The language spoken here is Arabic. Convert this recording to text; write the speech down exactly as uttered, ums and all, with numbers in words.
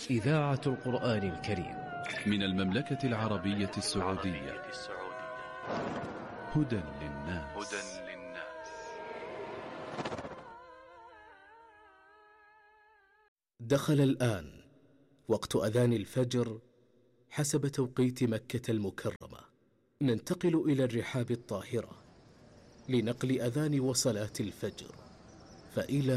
إذاعة القرآن الكريم من المملكة العربية السعودية. هدى للناس. دخل الآن وقت أذان الفجر حسب توقيت مكة المكرمة. ننتقل إلى الرحاب الطاهرة لنقل أذان وصلاة الفجر، فإلى